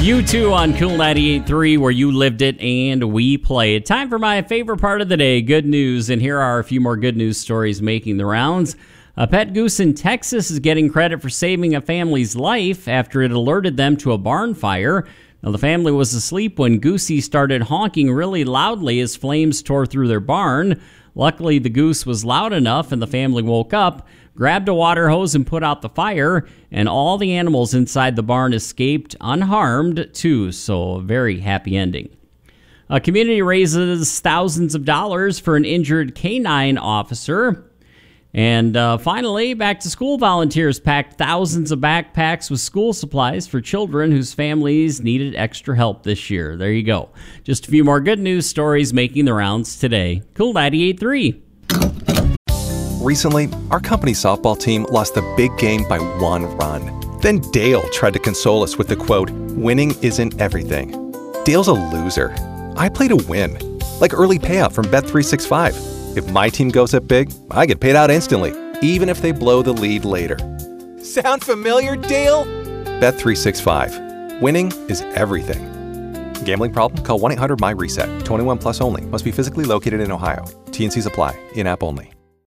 You too on Cool 98.3, where you lived it and we played. Time for my favorite part of the day, good news. And here are a few more good news stories making the rounds. A pet goose in Texas is getting credit for saving a family's life after it alerted them to a barn fire. Now, the family was asleep when Goosey started honking really loudly as flames tore through their barn. Luckily, the goose was loud enough and the family woke up, grabbed a water hose and put out the fire, and all the animals inside the barn escaped unharmed too, so a very happy ending. A community raises thousands of dollars for an injured canine officer. And finally, back-to-school volunteers packed thousands of backpacks with school supplies for children whose families needed extra help this year. There you go. Just a few more good news stories making the rounds today. Cool 98.3. Recently, our company's softball team lost the big game by 1 run. Then Dale tried to console us with the quote, "Winning isn't everything." Dale's a loser. I play to win, like early payout from Bet365. If my team goes up big, I get paid out instantly, even if they blow the lead later. Sound familiar, Dale? Bet365. Winning is everything. Gambling problem? Call 1-800-MY-RESET. 21 plus only. Must be physically located in Ohio. T&Cs apply. In-app only.